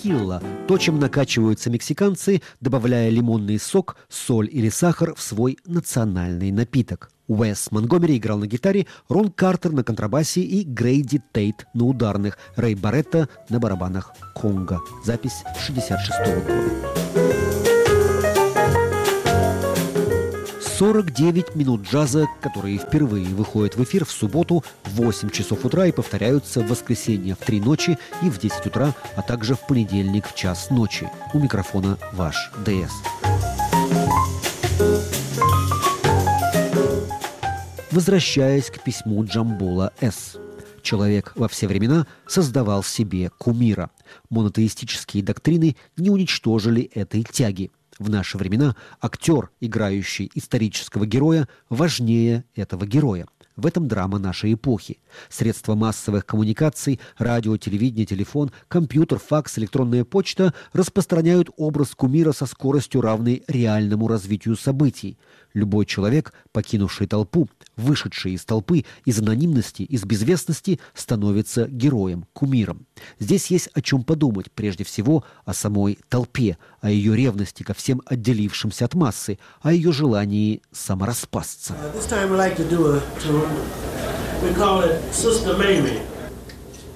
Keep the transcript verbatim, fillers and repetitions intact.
текилла – то, чем накачиваются мексиканцы, добавляя лимонный сок, соль или сахар в свой национальный напиток. Уэс Монгомери играл на гитаре, Рон Картер на контрабасе и Грейди Тейт на ударных, Рэй Барретта на барабанах конго. Запись шестьдесят шестого года. сорок девять минут джаза, которые впервые выходят в эфир в субботу в восемь часов утра и повторяются в воскресенье в три ночи и в десять утра, а также в понедельник в час ночи. У микрофона ваш ДС. Возвращаясь к письму Джамбула С. Человек во все времена создавал себе кумира. Монотеистические доктрины не уничтожили этой тяги. В наши времена актер, играющий исторического героя, важнее этого героя. В этом драма нашей эпохи. Средства массовых коммуникаций, радио, телевидение, телефон, компьютер, факс, электронная почта распространяют образ кумира со скоростью, равной реальному развитию событий. Любой человек, покинувший толпу, вышедший из толпы, из анонимности, из безвестности, становится героем, кумиром. Здесь есть о чем подумать, прежде всего о самой толпе, о ее ревности ко всем отделившимся от массы, о ее желании самораспасться. We call it Sister Mamie.